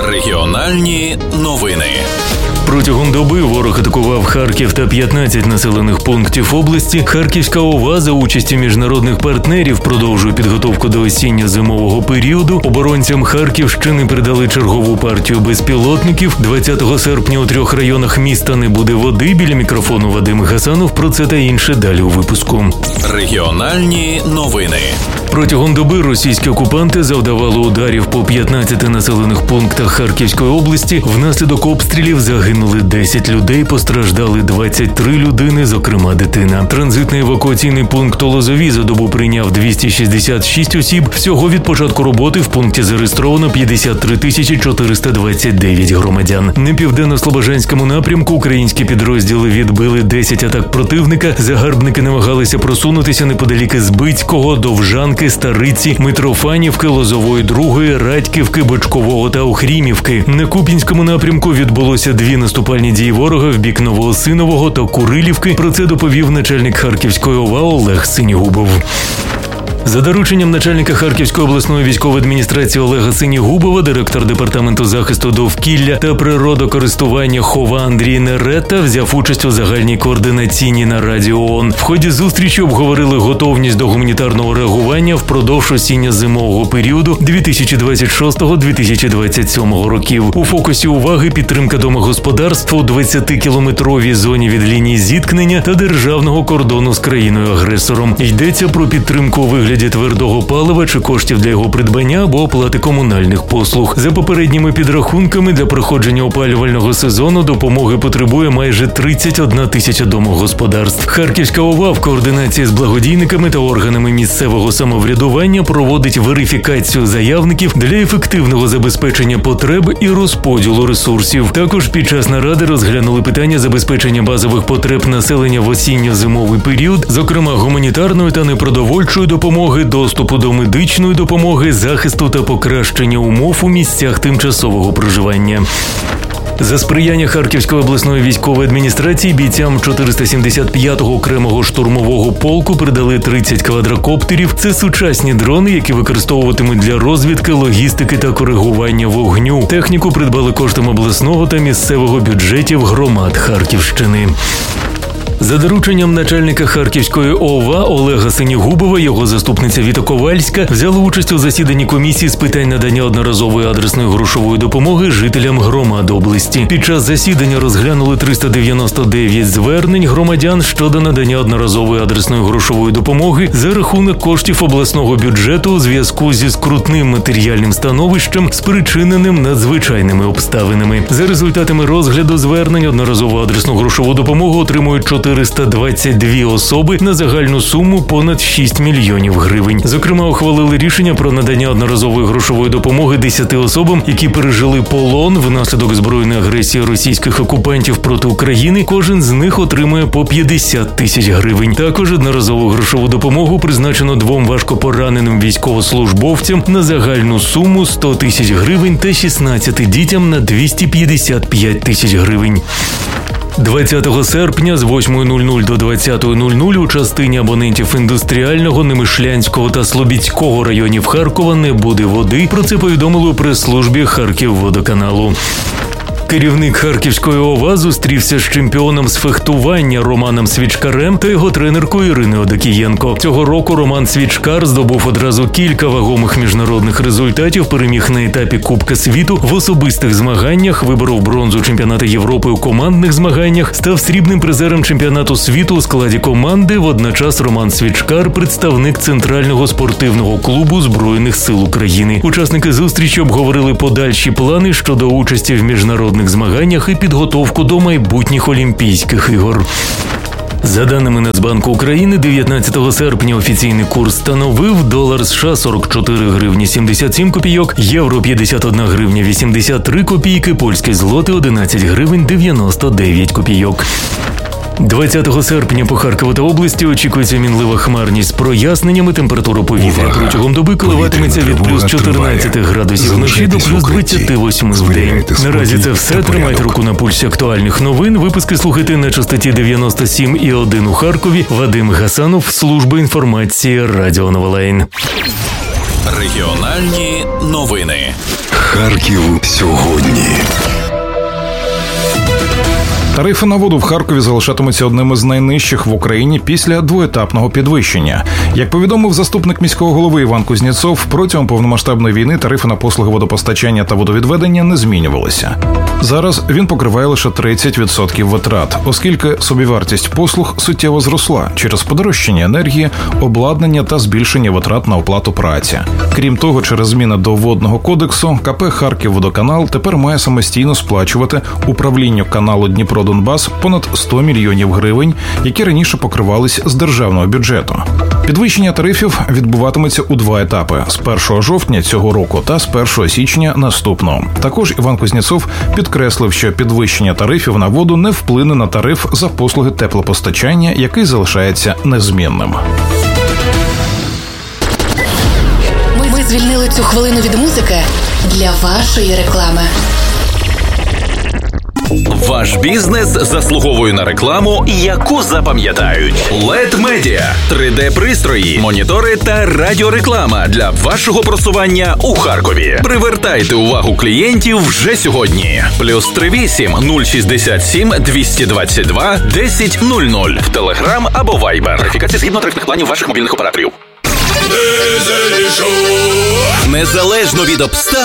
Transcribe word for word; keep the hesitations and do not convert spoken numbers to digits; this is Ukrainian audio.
Регіональні новини. Протягом доби ворог атакував Харків та п'ятнадцять населених пунктів області. Харківська ОВА за участі міжнародних партнерів продовжує підготовку до осінньо-зимового періоду. Оборонцям Харківщини передали чергову партію безпілотників. двадцятого серпня у трьох районах міста не буде води. Біля мікрофону Вадим Гасанов. Про це та інше далі у випуску. Регіональні новини. Протягом доби російські окупанти завдавали ударів по п'ятнадцяти населених пунктах Харківської області. Внаслідок обстрілів загинули десять людей, постраждали двадцять три людини, зокрема дитина. Транзитний евакуаційний пункт у Лозові за добу прийняв двісті шістдесят шість осіб. Всього від початку роботи в пункті зареєстровано п'ятдесят три тисячі чотириста двадцять дев'ять громадян. На південно-слобожанському напрямку українські підрозділи відбили десять атак противника. Загарбники намагалися просунутися неподалік Збицького, Довжанки, Стариці, Митрофанівки, Лозової другої, Радьківки, Бочкового та Охрімівки. На Куп'янському напрямку відбулося дві наступальні дії ворога в бік Новоосинового та Курилівки. Про це доповів начальник Харківської ОВА Олег Синігубов. За дорученням начальника Харківської обласної військової адміністрації Олега Синігубова, директор департаменту захисту довкілля та природокористування ХОВА Андрій Нерета взяв участь у загальній координаційній нараді ООН. В ході зустрічі обговорили готовність до гуманітарного реагування впродовж осінньо-зимового періоду дві тисячі двадцять шостого - дві тисячі двадцять сьомого років. У фокусі уваги підтримка домогосподарств у двадцятикілометровій зоні від лінії зіткнення та державного кордону з країною-агресором. Йдеться про підтримку у вигляді твердого палива чи коштів для його придбання або оплати комунальних послуг. За попередніми підрахунками, для проходження опалювального сезону допомоги потребує майже тридцять одна тисяча домогосподарств. Харківська ОВА в координації з благодійниками та органами місцевого самоврядування проводить верифікацію заявників для ефективного забезпечення потреб і розподілу ресурсів. Також під час наради розглянули питання забезпечення базових потреб населення в осінньо-зимовий період, зокрема гуманітарної та непродовольчої допомоги, доступу до медичної допомоги, захисту та покращення умов у місцях тимчасового проживання. За сприяння Харківської обласної військової адміністрації бійцям чотириста сімдесят п'ятого окремого штурмового полку передали тридцять квадрокоптерів. Це сучасні дрони, які використовуватимуть для розвідки, логістики та коригування вогню. Техніку придбали коштом обласного та місцевого бюджетів громад Харківщини. За дорученням начальника Харківської ОВА Олега Синігубова, його заступниця Віта Ковальська взяли участь у засіданні комісії з питань надання одноразової адресної грошової допомоги жителям громад області. Під час засідання розглянули триста дев'яносто дев'ять звернень громадян щодо надання одноразової адресної грошової допомоги за рахунок коштів обласного бюджету у зв'язку зі скрутним матеріальним становищем, спричиненим надзвичайними обставинами. За результатами розгляду звернень одноразову адресну грошову допомогу отримують чотириста двадцять дві особи на загальну суму понад шість мільйонів гривень. Зокрема, ухвалили рішення про надання одноразової грошової допомоги десяти особам, які пережили полон внаслідок збройної агресії російських окупантів проти України. Кожен з них отримує по п'ятдесят тисяч гривень. Також одноразову грошову допомогу призначено двом важкопораненим військовослужбовцям на загальну суму сто тисяч гривень та шістнадцяти дітям на двісті п'ятдесят п'ять тисяч гривень. двадцятого серпня з восьмої нуль нуль до двадцятої нуль нуль у частині абонентів індустріального, Немишлянського та Слобідського районів Харкова не буде води. Про це повідомили у прес-службі Харківводоканалу. Керівник Харківської ОВА зустрівся з чемпіоном з фехтування Романом Свічкарем та його тренеркою Іриною Одокієнко. Цього року Роман Свічкар здобув одразу кілька вагомих міжнародних результатів, переміг на етапі Кубка світу в особистих змаганнях, виборов бронзу чемпіонату Європи у командних змаганнях, став срібним призером чемпіонату світу у складі команди. Водночас Роман Свічкар – представник Центрального спортивного клубу Збройних сил України. Учасники зустрічі обговорили подальші плани щодо участі в міжнародних змаганнях і підготовку до майбутніх Олімпійських ігор. За даними Нацбанку України, дев'ятнадцятого серпня офіційний курс становив долар США сорок чотири гривні сімдесят сім копійок, євро п'ятдесят одна гривня вісімдесят три копійки, польський злотий одинадцять гривень дев'яносто дев'ять копійок. двадцятого серпня по Харкову та області очікується мінлива хмарність з проясненнями. Температура повітря протягом доби коливатиметься від плюс чотирнадцяти градусів вночі до плюс двадцяти восьми в день. Наразі це все. Тримайте руку на пульсі актуальних новин. Випуски слухайте на частоті дев'яносто сім і один у Харкові. Вадим Гасанов, служба інформації Радіо Новолайн. Регіональні новини. Харків сьогодні. Тарифи на воду в Харкові залишатимуться одними з найнижчих в Україні після двоетапного підвищення. Як повідомив заступник міського голови Іван Кузнєцов, протягом повномасштабної війни тарифи на послуги водопостачання та водовідведення не змінювалися. Зараз він покриває лише тридцять відсотків витрат, оскільки собівартість послуг суттєво зросла через подорожчання енергії, обладнання та збільшення витрат на оплату праці. Крім того, через зміни до Водного кодексу КП «Харківводоканал» тепер має самостійно сплачувати управлінню каналу Дніпро-Донбас понад сто мільйонів гривень, які раніше покривались з державного бюджету. Підвищення тарифів відбуватиметься у два етапи – з першого жовтня цього року та з першого січня наступного. Також Іван Кузнєцов підкреслив, що підвищення тарифів на воду не вплине на тариф за послуги теплопостачання, який залишається незмінним. Ми, ми звільнили цю хвилину від музики для вашої реклами. Ваш бізнес заслуговує на рекламу, яку запам'ятають. лед Media – три де-пристрої, монітори та радіореклама для вашого просування у Харкові. Привертайте увагу клієнтів вже сьогодні. Плюс три вісім нуль шістдесят сім двісті двадцять два десять нуль нуль в Телеграм або Вайбер. Верифікація згідно тарифних планів ваших мобільних операторів. Незалежно від обставин